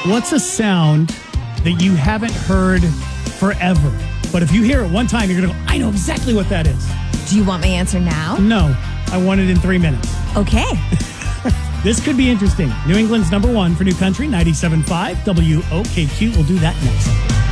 What's a sound that you haven't heard forever? But if you hear it one time, you're going to go, I know exactly what that is. Do you want my answer now? No, I want it in 3 minutes. Okay. This could be interesting. New England's number one for New Country, 97.5 WOKQ. We'll do that next.